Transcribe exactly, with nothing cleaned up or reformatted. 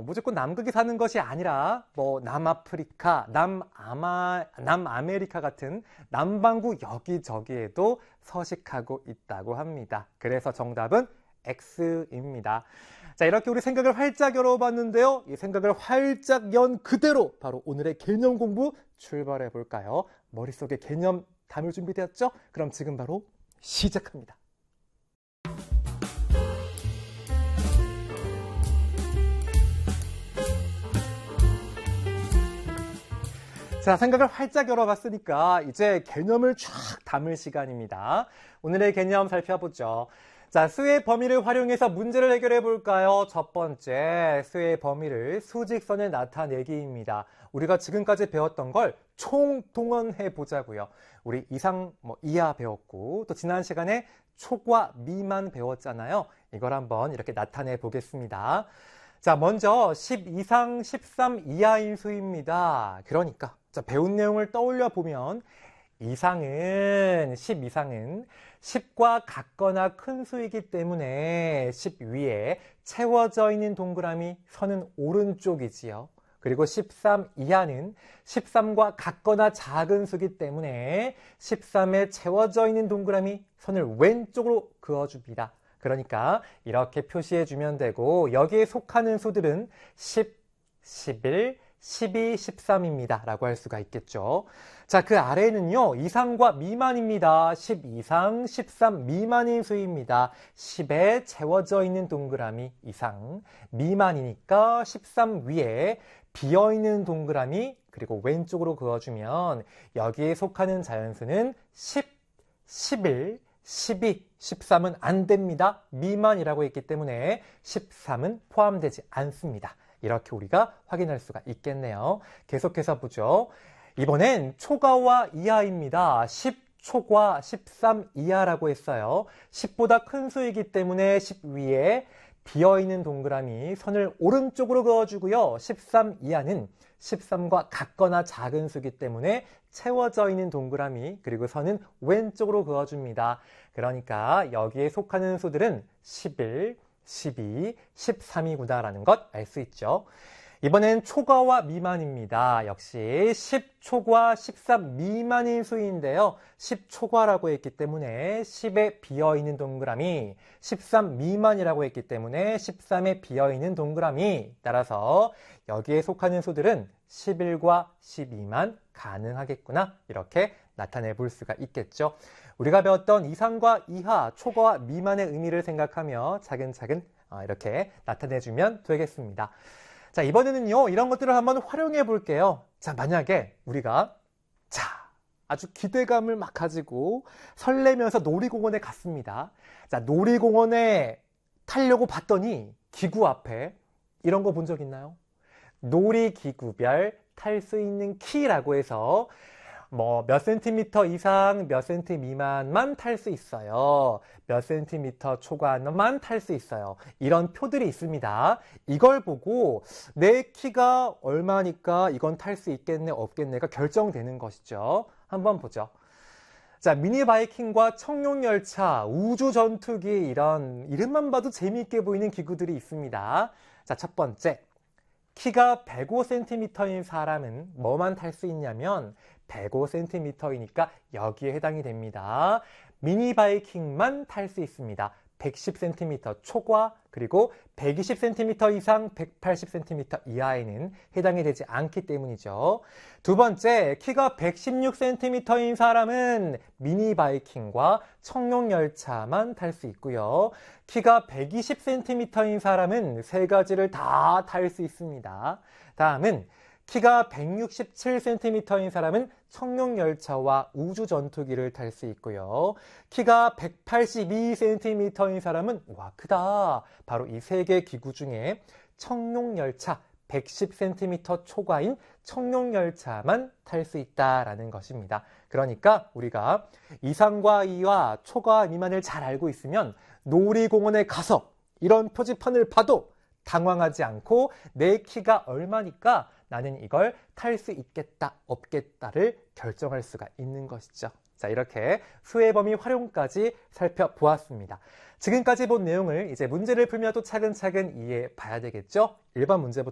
무조건 남극에 사는 것이 아니라 뭐 남아프리카, 남아마, 남아메리카 같은 남반구 여기저기에도 서식하고 있다고 합니다. 그래서 정답은 X입니다. 자, 이렇게 우리 생각을 활짝 열어봤는데요. 이 생각을 활짝 연 그대로 바로 오늘의 개념 공부 출발해 볼까요? 머릿속에 개념 담을 준비되었죠? 그럼 지금 바로 시작합니다. 자, 생각을 활짝 열어봤으니까 이제 개념을 쫙 담을 시간입니다. 오늘의 개념 살펴보죠. 자, 수의 범위를 활용해서 문제를 해결해 볼까요? 첫 번째, 수의 범위를 수직선에 나타내기입니다. 우리가 지금까지 배웠던 걸 총동원해 보자고요. 우리 이상, 뭐 이하 배웠고 또 지난 시간에 초과 미만 배웠잖아요. 이걸 한번 이렇게 나타내 보겠습니다. 자, 먼저 십 이상, 십삼 이하인 수입니다. 그러니까 자, 배운 내용을 떠올려 보면 이상은, 십 이상은 십과 같거나 큰 수이기 때문에 십 위에 채워져 있는 동그라미 선은 오른쪽이지요. 그리고 십삼 이하는 십삼과 같거나 작은 수이기 때문에 십삼에 채워져 있는 동그라미 선을 왼쪽으로 그어줍니다. 그러니까 이렇게 표시해 주면 되고 여기에 속하는 수들은 십, 십일, 십이, 십삼입니다. 라고 할 수가 있겠죠. 자, 그 아래는요, 이상과 미만입니다. 십 이상, 십삼 미만인 수입니다. 십에 채워져 있는 동그라미 이상, 미만이니까 십삼 위에 비어있는 동그라미, 그리고 왼쪽으로 그어주면 여기에 속하는 자연수는 십, 십일, 십이, 십삼은 안 됩니다. 미만이라고 했기 때문에 십삼은 포함되지 않습니다. 이렇게 우리가 확인할 수가 있겠네요. 계속해서 보죠. 이번엔 초과와 이하입니다. 십 초과, 십삼 이하라고 했어요. 십보다 큰 수이기 때문에 십 위에 비어있는 동그라미 선을 오른쪽으로 그어주고요. 십삼 이하는 십삼과 같거나 작은 수이기 때문에 채워져 있는 동그라미 그리고 선은 왼쪽으로 그어줍니다. 그러니까 여기에 속하는 수들은 십일, 십이, 십삼이구나라는 것 알 수 있죠. 이번엔 초과와 미만입니다. 역시 십 초과, 십삼 미만인 수인데요. 십 초과라고 했기 때문에 십에 비어있는 동그라미, 십삼 미만이라고 했기 때문에 십삼에 비어있는 동그라미. 따라서 여기에 속하는 수들은 십일과 십이만 가능하겠구나. 이렇게 나타내 볼 수가 있겠죠. 우리가 배웠던 이상과 이하, 초과와 미만의 의미를 생각하며 차근차근 이렇게 나타내주면 되겠습니다. 자, 이번에는요, 이런 것들을 한번 활용해 볼게요. 자, 만약에 우리가, 자, 아주 기대감을 막 가지고 설레면서 놀이공원에 갔습니다. 자, 놀이공원에 타려고 봤더니 기구 앞에 이런 거 본 적 있나요? 놀이기구별 탈 수 있는 키라고 해서 뭐 몇 센티미터 이상, 몇 센티 미만만 탈 수 있어요. 몇 센티미터 초과만 탈 수 있어요. 이런 표들이 있습니다. 이걸 보고 내 키가 얼마니까 이건 탈 수 있겠네, 없겠네가 결정되는 것이죠. 한번 보죠. 자, 미니바이킹과 청룡열차, 우주전투기 이런 이름만 봐도 재미있게 보이는 기구들이 있습니다. 자, 첫 번째. 키가 백오 센티미터인 사람은 뭐만 탈 수 있냐면 백오 센티미터이니까 여기에 해당이 됩니다. 미니바이킹만 탈 수 있습니다. 백십 센티미터 초과 그리고 백이십 센티미터 이상 백팔십 센티미터 이하에는 해당이 되지 않기 때문이죠. 두 번째, 키가 백십육 센티미터인 사람은 미니바이킹과 청룡열차만 탈 수 있고요. 키가 백이십 센티미터인 사람은 세 가지를 다 탈 수 있습니다. 다음은 키가 백육십칠 센티미터인 사람은 청룡열차와 우주전투기를 탈 수 있고요. 키가 백팔십이 센티미터인 사람은 와 크다. 바로 이 세 개 기구 중에 청룡열차 백십 센티미터 초과인 청룡열차만 탈 수 있다라는 것입니다. 그러니까 우리가 이상과 이하, 초과 미만을 잘 알고 있으면 놀이공원에 가서 이런 표지판을 봐도 당황하지 않고 내 키가 얼마니까 나는 이걸 탈 수 있겠다, 없겠다를 결정할 수가 있는 것이죠. 자, 이렇게 수의 범위 활용까지 살펴보았습니다. 지금까지 본 내용을 이제 문제를 풀며 또 차근차근 이해해 봐야 되겠죠? 일 번 문제부터